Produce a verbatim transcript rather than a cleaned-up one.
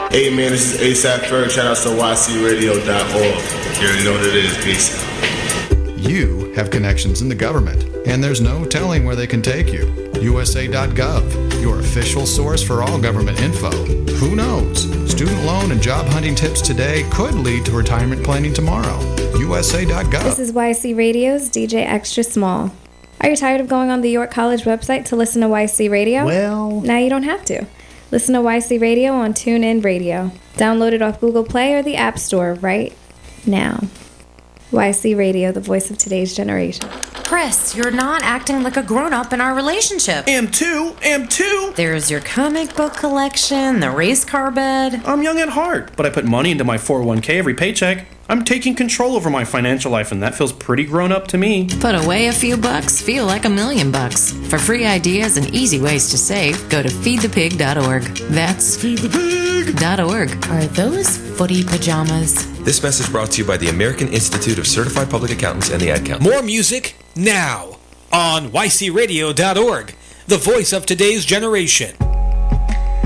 Hey man, this is ASAP Ferg. Shout out to Y C radio dot org. You already know what it is. Peace. You have connections in the government, and there's no telling where they can take you. U S A dot gov, your official source for all government info. Who knows? Student loan and job hunting tips today could lead to retirement planning tomorrow. U S A dot gov. This is Y C Radio's D J Extra Small. Are you tired of going on the York College website to listen to Y C Radio? Well... Now you don't have to. Listen to Y C Radio on TuneIn Radio. Download it off Google Play or the App Store right now. Y C Radio, the voice of today's generation. Chris, you're not acting like a grown-up in our relationship. Am too, am too. There's your comic book collection, the race car bed. I'm young at heart, but I put money into my four oh one k every paycheck. I'm taking control over my financial life, and that feels pretty grown up to me. Put away a few bucks, feel like a million bucks. For free ideas and easy ways to save, go to feed the pig dot org. That's feed the pig dot org. Are those footy pajamas? This message brought to you by the American Institute of Certified Public Accountants and the Ad Council. More music now on Y C radio dot org, the voice of today's generation.